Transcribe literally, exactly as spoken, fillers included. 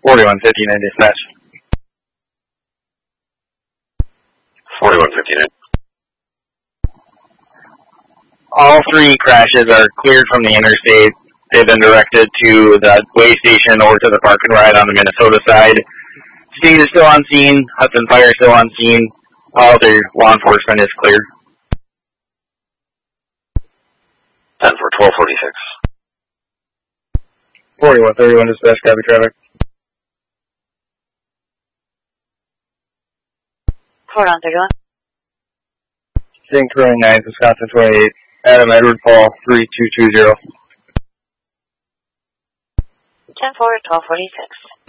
forty-one fifty-nine dispatch. forty-one fifty-nine. All three crashes are cleared from the interstate. They've been directed to the way station or to the park and ride on the Minnesota side. State is still on scene. Hudson Fire is still on scene. All their law enforcement is clear. ten for twelve forty-six. forty-one thirty-one dispatch, copy traffic. forty-one thirty-one. Sync twenty-nine, Wisconsin twenty-eight. Adam Edward Paul, three two two zero. ten four, twelve forty-six.